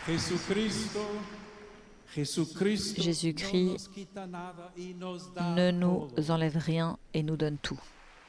Jésus-Christ ne nous enlève rien et nous donne tout.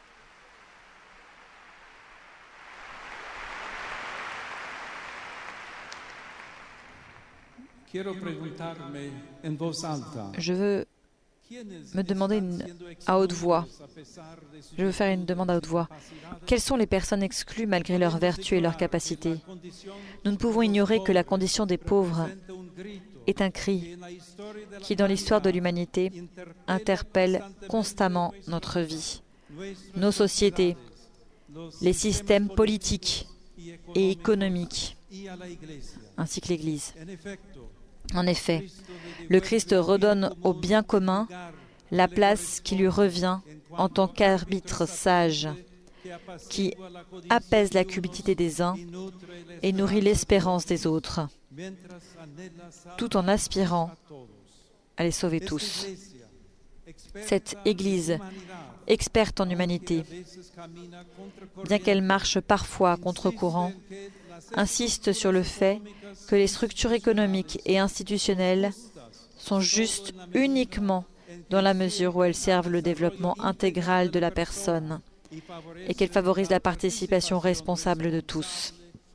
Je veux me demander à haute voix. Je veux faire une demande à haute voix. Quelles sont les personnes exclues malgré leurs vertus et leurs capacités? Nous ne pouvons ignorer que la condition des pauvres est un cri qui, dans l'histoire de l'humanité, interpelle constamment notre vie, nos sociétés, les systèmes politiques et économiques, ainsi que l'Église. En effet, le Christ redonne au bien commun la place qui lui revient en tant qu'arbitre sage, qui apaise la cupidité des uns et nourrit l'espérance des autres, tout en aspirant à les sauver tous. Cette Église, experte en humanité, bien qu'elle marche parfois à contre-courant, insiste sur le fait que les structures économiques et institutionnelles sont justes uniquement dans la mesure où elles servent le développement intégral de la personne et qu'elles favorisent la participation responsable de tous.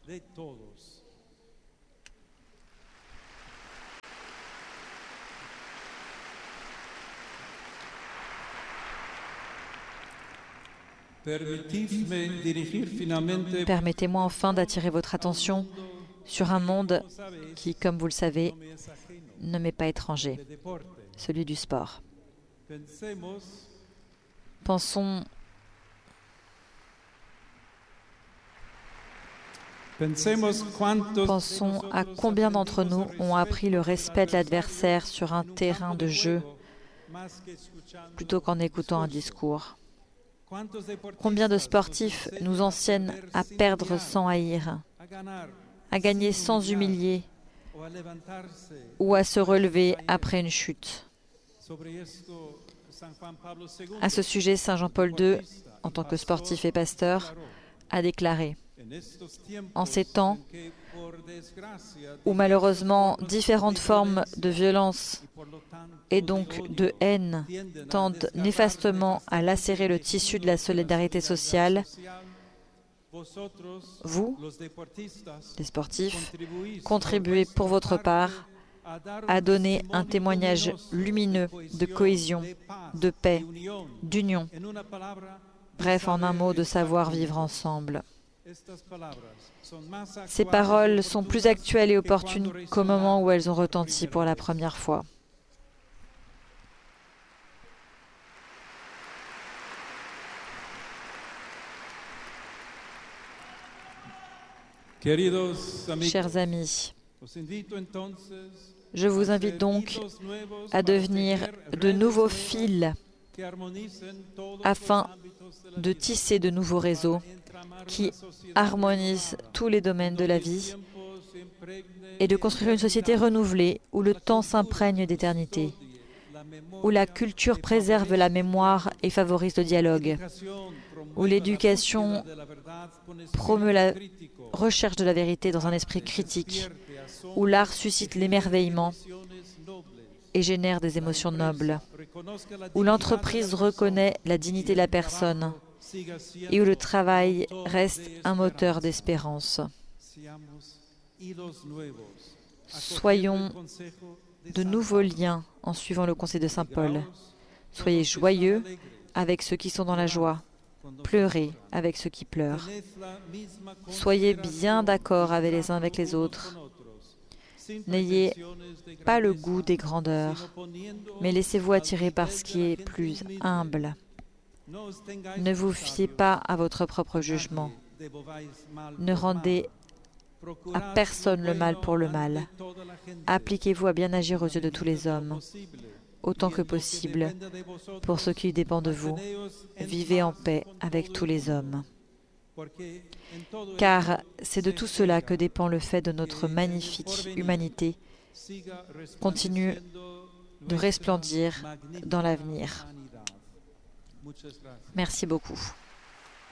Permettez-moi enfin d'attirer votre attention sur un monde qui, comme vous le savez, ne m'est pas étranger, celui du sport. Pensons à combien d'entre nous ont appris le respect de l'adversaire sur un terrain de jeu plutôt qu'en écoutant un discours. Combien de sportifs nous enseignent à perdre sans haïr, à gagner sans humilier ou à se relever après une chute. À ce sujet, Saint Jean-Paul II, en tant que sportif et pasteur, a déclaré « En ces temps où malheureusement différentes formes de violence et donc de haine tendent néfastement à lacérer le tissu de la solidarité sociale, vous, les sportifs, contribuez pour votre part à donner un témoignage lumineux de cohésion, de paix, d'union, bref, en un mot, de savoir vivre ensemble. Ces paroles sont plus actuelles et opportunes qu'au moment où elles ont retenti pour la première fois. Chers amis, je vous invite donc à devenir de nouveaux fils afin de tisser de nouveaux réseaux qui harmonisent tous les domaines de la vie et de construire une société renouvelée où le temps s'imprègne d'éternité, où la culture préserve la mémoire et favorise le dialogue, où l'éducation promeut la recherche de la vérité dans un esprit critique, où l'art suscite l'émerveillement et génère des émotions nobles, où l'entreprise reconnaît la dignité de la personne et où le travail reste un moteur d'espérance. Soyons de nouveaux liens en suivant le conseil de Saint Paul. Soyez joyeux avec ceux qui sont dans la joie. Pleurez avec ceux qui pleurent. Soyez bien d'accord les uns avec les autres. N'ayez pas le goût des grandeurs, mais laissez-vous attirer par ce qui est plus humble. Ne vous fiez pas à votre propre jugement. Ne rendez à personne le mal pour le mal. Appliquez-vous à bien agir aux yeux de tous les hommes, autant que possible. Pour ce qui dépend de vous, vivez en paix avec tous les hommes. Car c'est de tout cela que dépend le fait de notre magnifique humanité continue de resplendir dans l'avenir. Merci beaucoup.